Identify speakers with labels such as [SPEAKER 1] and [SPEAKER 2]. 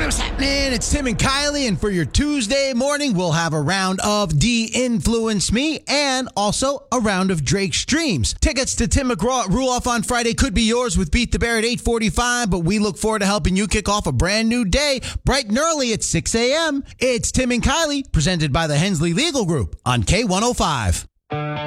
[SPEAKER 1] What's happening? It's Tim and Kylie, and for your Tuesday morning, we'll have a round of De-Influence Me and also a round of Drake's Dreams. Tickets to Tim McGraw at Ruoff on Friday could be yours with Beat the Bear at 8:45, but we look forward to helping you kick off a brand new day bright and early at 6 a.m. It's Tim and Kylie, presented by the Hensley Legal Group on K105.